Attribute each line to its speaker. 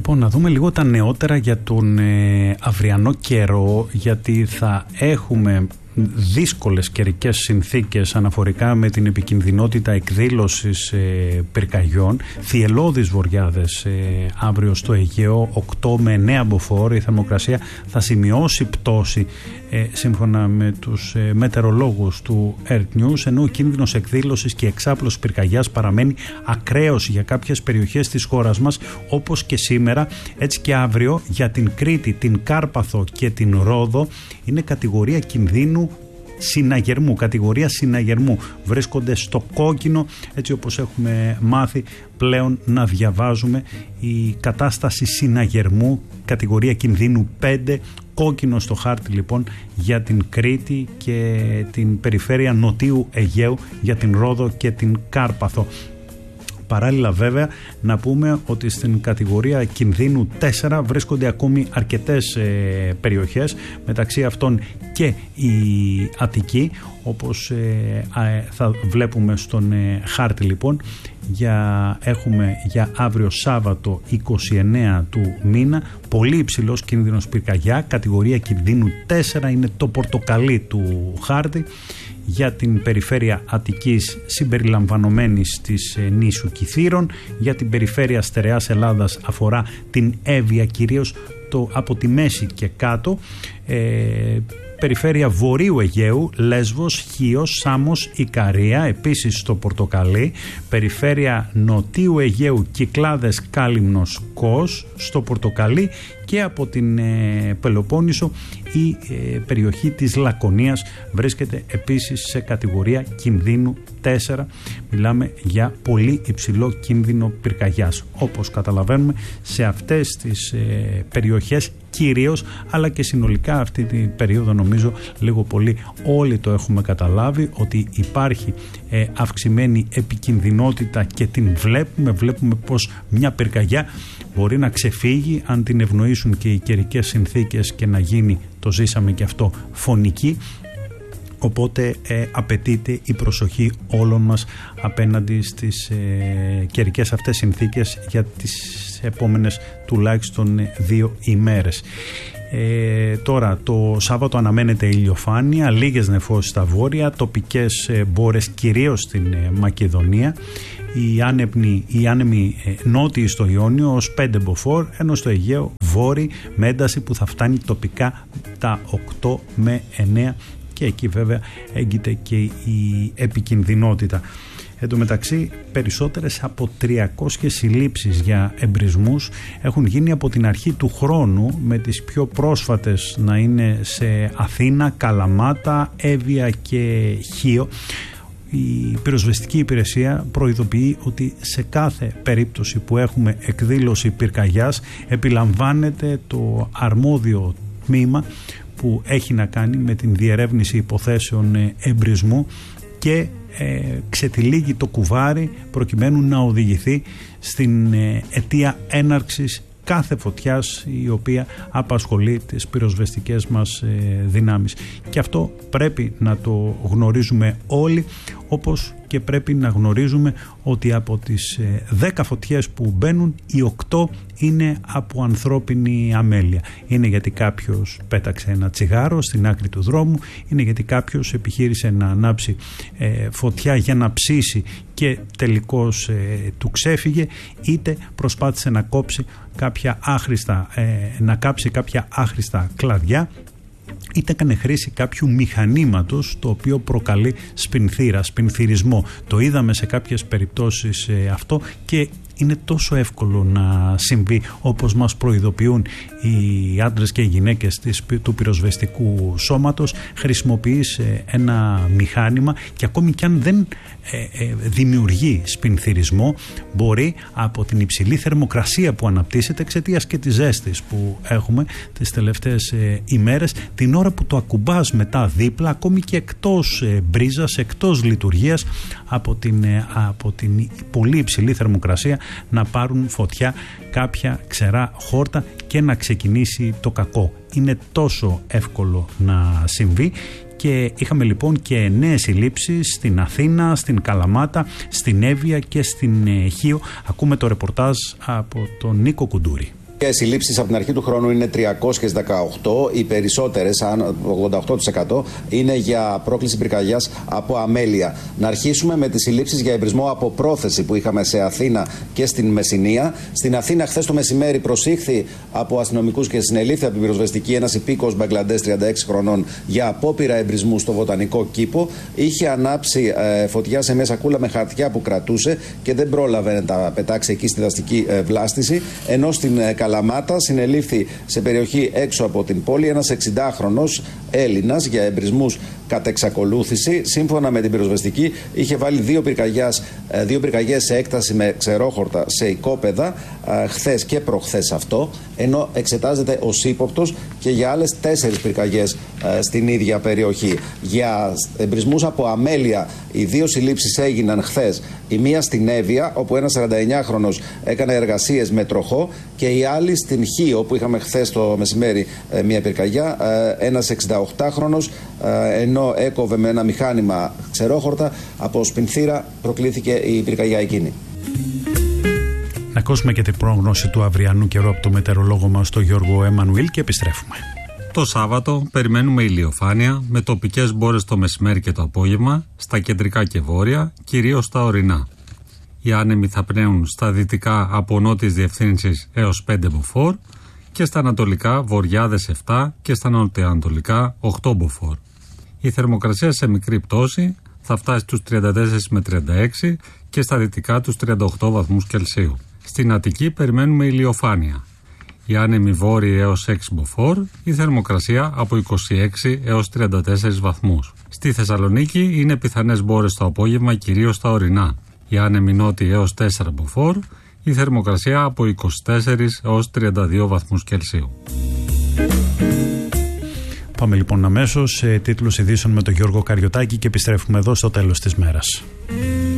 Speaker 1: Λοιπόν, να δούμε λίγο τα νεότερα για τον αυριανό καιρό, γιατί θα έχουμε δύσκολες καιρικές συνθήκες αναφορικά με την επικινδυνότητα εκδήλωσης πυρκαγιών. Θυελλώδεις βοριάδες αύριο στο Αιγαίο, 8 με 9 μποφόρ. Η θερμοκρασία θα σημειώσει πτώση σύμφωνα με τους μετεωρολόγους του Earth News, ενώ ο κίνδυνος εκδήλωσης και εξάπλωσης πυρκαγιάς παραμένει ακραίος για κάποιες περιοχές της χώρας μας, όπως και σήμερα. Έτσι και αύριο για την Κρήτη, την Κάρπαθο και την Ρόδο είναι κατηγορία κινδύνου συναγερμού, κατηγορία συναγερμού. Βρίσκονται στο κόκκινο, έτσι όπως έχουμε μάθει πλέον να διαβάζουμε. Η κατάσταση συναγερμού, κατηγορία κινδύνου 5, κόκκινο στο χάρτη λοιπόν για την Κρήτη και την περιφέρεια Νοτίου Αιγαίου, για την Ρόδο και την Κάρπαθο. Παράλληλα βέβαια να πούμε ότι στην κατηγορία κινδύνου 4 βρίσκονται ακόμη αρκετές περιοχές, μεταξύ αυτών και η Αττική, όπως θα βλέπουμε στον χάρτη λοιπόν. Έχουμε για αύριο Σάββατο 29 του μήνα πολύ υψηλός κίνδυνος πυρκαγιά, κατηγορία κινδύνου 4 είναι το πορτοκαλί του χάρτη. Για την περιφέρεια Αττικής συμπεριλαμβανομένης της νήσου Κιθήρων, για την περιφέρεια Στερεάς Ελλάδας αφορά την Εύβοια κυρίως από τη μέση και κάτω, περιφέρεια Βορείου Αιγαίου, Λέσβος, Χίος, Σάμος, Ικαρία, επίσης στο πορτοκαλί, περιφέρεια Νοτίου Αιγαίου, Κυκλάδες, Κάλυμνος, Κος στο πορτοκαλί, και από την Πελοπόννησο η περιοχή της Λακωνίας βρίσκεται επίσης σε κατηγορία κινδύνου 4. Μιλάμε για πολύ υψηλό κίνδυνο πυρκαγιάς. Όπως καταλαβαίνουμε, σε αυτές τις περιοχές κυρίως, αλλά και συνολικά αυτή την περίοδο νομίζω λίγο πολύ όλοι το έχουμε καταλάβει ότι υπάρχει αυξημένη επικινδυνότητα και την βλέπουμε πως μια πυρκαγιά μπορεί να ξεφύγει αν την ευνοήσουν και οι καιρικές συνθήκες και να γίνει, το ζήσαμε και αυτό, φωνική. Οπότε απαιτείται η προσοχή όλων μας απέναντι στις καιρικές αυτές συνθήκες για τις επόμενες τουλάχιστον 2 ημέρες. Τώρα το Σάββατο αναμένεται ηλιοφάνεια, λίγες νεφώσεις στα βόρεια, τοπικές μπόρες κυρίως στην Μακεδονία, οι άνεμοι νότιοι στο Ιόνιο ως 5 μποφόρ, ενώ στο Αιγαίο βόρειοι με ένταση που θα φτάνει τοπικά τα 8 με 9, και εκεί βέβαια έγκυται και η επικινδυνότητα. Εν τω μεταξύ, περισσότερες από 300 συλλήψεις για εμπρισμούς έχουν γίνει από την αρχή του χρόνου, με τις πιο πρόσφατες να είναι σε Αθήνα, Καλαμάτα, Εύβοια και Χίο. Η πυροσβεστική υπηρεσία προειδοποιεί ότι σε κάθε περίπτωση που έχουμε εκδήλωση πυρκαγιάς επιλαμβάνεται το αρμόδιο τμήμα που έχει να κάνει με την διερεύνηση υποθέσεων εμπρισμού και ξετυλίγει το κουβάρι προκειμένου να οδηγηθεί στην αιτία έναρξης κάθε φωτιάς η οποία απασχολεί τις πυροσβεστικές μας δυνάμεις. Και αυτό πρέπει να το γνωρίζουμε όλοι, όπως και πρέπει να γνωρίζουμε ότι από τις 10 φωτιές που μπαίνουν, οι 8 είναι από ανθρώπινη αμέλεια. Είναι γιατί κάποιος πέταξε ένα τσιγάρο στην άκρη του δρόμου, είναι γιατί κάποιος επιχείρησε να ανάψει φωτιά για να ψήσει και τελικώς του ξέφυγε, είτε προσπάθησε να κόψει να κάψει κάποια άχρηστα κλαδιά, είτε έκανε χρήση κάποιου μηχανήματος το οποίο προκαλεί σπινθυρισμό. Το είδαμε σε κάποιες περιπτώσεις αυτό και είναι τόσο εύκολο να συμβεί, όπως μας προειδοποιούν οι άντρες και οι γυναίκες του πυροσβεστικού σώματος. Χρησιμοποιείς ένα μηχάνημα και ακόμη κι αν δεν δημιουργεί σπινθυρισμό, μπορεί από την υψηλή θερμοκρασία που αναπτύσσεται εξαιτίας και της ζέστης που έχουμε τις τελευταίες ημέρες, την ώρα που το ακουμπάς μετά δίπλα, ακόμη και εκτός μπρίζας, εκτός λειτουργίας, από την πολύ υψηλή θερμοκρασία να πάρουν φωτιά κάποια ξερά χόρτα και να ξεκινήσει το κακό. Είναι τόσο εύκολο να συμβεί. Και είχαμε λοιπόν και νέες συλλήψεις στην Αθήνα, στην Καλαμάτα, στην Εύβοια και στην Χίο. Ακούμε το ρεπορτάζ από τον Νίκο Κουντούρη.
Speaker 2: Οι συλλήψεις από την αρχή του χρόνου είναι 318, οι περισσότερες, 88%, είναι για πρόκληση πυρκαγιάς από αμέλεια. Να αρχίσουμε με τις συλλήψεις για εμπρισμό από πρόθεση που είχαμε σε Αθήνα και στην Μεσσηνία. Στην Αθήνα, χθες το μεσημέρι, προσήχθη από αστυνομικούς και συνελήφθη από την πυροσβεστική ένας υπήκοος Μπαγκλαντές 36 χρονών για απόπειρα εμπρισμού στο βοτανικό κήπο. Είχε ανάψει φωτιά σε μια σακούλα με χαρτιά που κρατούσε και δεν πρόλαβε να τα πετάξει εκεί στη δραστική βλάστηση. Ενώ στην Καλαμάτα συνελήφθη σε περιοχή έξω από την πόλη ένας 60χρονος Έλληνας για εμπρισμούς κατά εξακολούθηση. Σύμφωνα με την πυροσβεστική, είχε βάλει δύο πυρκαγιές σε έκταση με ξερόχορτα σε οικόπεδα χθες και προχθές αυτό, ενώ εξετάζεται ως ύποπτος και για άλλες 4 πυρκαγιές στην ίδια περιοχή. Για εμπρισμούς από αμέλεια, οι 2 συλλήψεις έγιναν χθες. Η μία στην Εύβοια, όπου ένας 49χρονος έκανε εργασίες με τροχό, και η άλλη στην Χίο, όπου είχαμε χθες το μεσημέρι μια πυρκαγιά. Ένας 68χρονος, ενώ έκοβε με ένα μηχάνημα ξερόχορτα, από σπινθήρα προκλήθηκε η πυρκαγιά εκείνη.
Speaker 1: Να ακούσουμε και την πρόγνωση του αυριανού καιρού από το μετεωρολόγο μας, τον Γιώργο Εμμανουήλ, και επιστρέφουμε.
Speaker 3: Το Σάββατο περιμένουμε ηλιοφάνεια με τοπικές μπόρες το μεσημέρι και το απόγευμα, στα κεντρικά και βόρεια, κυρίως στα ορεινά. Οι άνεμοι θα πνέουν στα δυτικά από νότιες διευθύνσεις έως 5 μποφόρ και στα ανατολικά βορειάδες 7 και στα νοτιοανατολικά 8 μποφόρ. Η θερμοκρασία σε μικρή πτώση θα φτάσει στους 34 με 36 και στα δυτικά τους 38 βαθμούς Κελσίου. Στην Αττική περιμένουμε ηλιοφάνεια. Οι άνεμοι βόρειοι έως 6 μποφόρ, η θερμοκρασία από 26 έως 34 βαθμούς. Στη Θεσσαλονίκη είναι πιθανές μπόρες το απόγευμα, κυρίως στα ορεινά. Οι άνεμοι νότιοι έως 4 μποφόρ, η θερμοκρασία από 24 έως 32 βαθμούς Κελσίου.
Speaker 1: Πάμε λοιπόν αμέσως σε τίτλους ειδήσεων με τον Γιώργο Καριωτάκη και επιστρέφουμε εδώ στο τέλος της μέρας.